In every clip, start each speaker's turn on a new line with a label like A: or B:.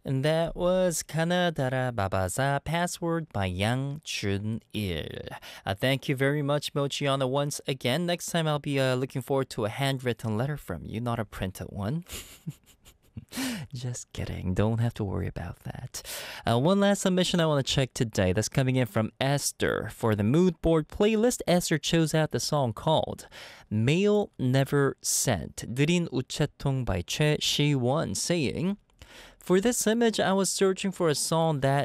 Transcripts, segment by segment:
A: And that was Kanadara Babaza Password by Yang Chun-il. Thank you very much, Mochiana, once again. Next time I'll be looking forward to a handwritten letter from you, not a printed one. Just kidding. Don't have to worry about that. One last submission I want to check today. That's coming in from Esther. For the mood board playlist, Esther chose out the song called Mail Never Sent, 느린 우체통 by Choi Shi-won, saying, for this image, I was searching for a song that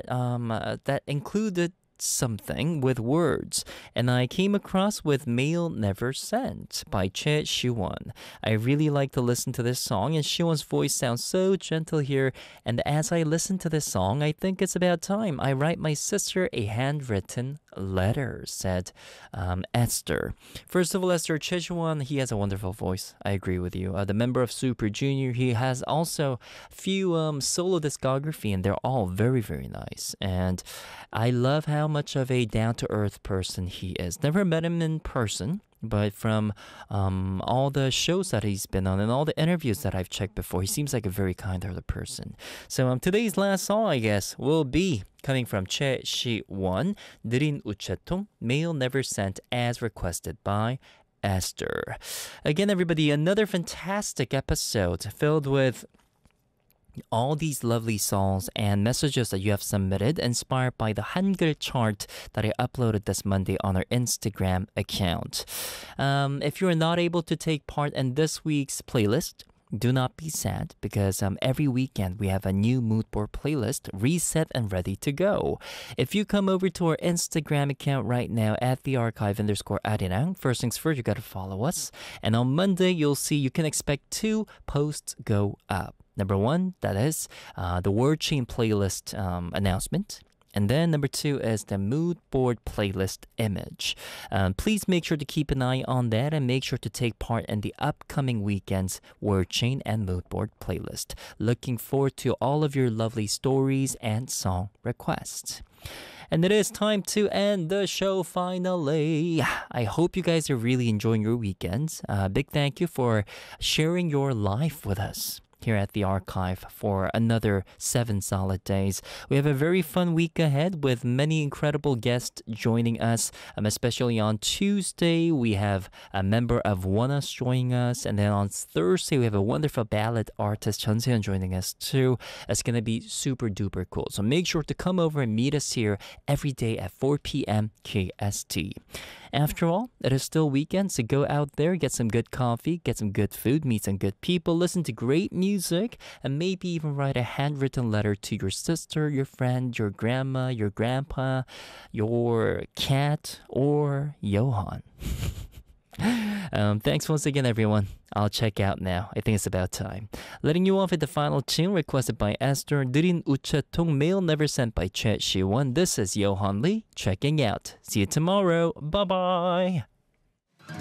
A: included something with words, and I came across with Mail Never Sent by Choi Shi-won. I really like to listen to this song, and Shi-won's voice sounds so gentle here, and as I listen to this song, I think it's about time I write my sister a handwritten letter, said Esther. First of all, Esther, Choi Shi-won, he has a wonderful voice. I agree with you. The member of Super Junior, he has also few solo discography, and they're all very, very nice. And I love how much of a down-to-earth person he is. Never met him in person, but from all the shows that he's been on and all the interviews that I've checked before, he seems like a very kind-hearted person. So today's last song, I guess, will be coming from Choi Shi-won, 느린 우체통, Mail Never Sent, as requested by Esther. Again, everybody, another fantastic episode filled with all these lovely songs and messages that you have submitted, inspired by the Hangul chart that I uploaded this Monday on our Instagram account. If you are not able to take part in this week's playlist, do not be sad, because every weekend we have a new moodboard playlist reset and ready to go. If you come over to our Instagram account right now at @thearchive_arirang, first things first, you gotta follow us. And on Monday, you'll see you can expect 2 posts go up. Number 1, that is the Word Chain playlist announcement. And then number 2 is the mood board playlist image. Please make sure to keep an eye on that and make sure to take part in the upcoming weekend's Word Chain and mood board playlist. Looking forward to all of your lovely stories and song requests. And it is time to end the show finally. I hope you guys are really enjoying your weekends. Big thank you for sharing your life with us here at the archive for another 7 solid days. We have a very fun week ahead with many incredible guests joining us, especially on Tuesday we have a member of ONEUS joining us, and then on Thursday we have a wonderful ballad artist Chun Se-yeon joining us too. It's going to be super duper cool, so make sure to come over and meet us here every day at 4 p.m. KST. After all, it is still weekend, so go out there, get some good coffee, get some good food, meet some good people, listen to great music, and maybe even write a handwritten letter to your sister, your friend, your grandma, your grandpa, your cat, or Johan. Thanks once again, everyone. I'll check out now. I think it's about time. Letting you off with the final tune requested by Esther, 느린 우체통, Mail Never Sent by Choi Shi-won. This is Johan Lee checking out. See you tomorrow. Bye-bye.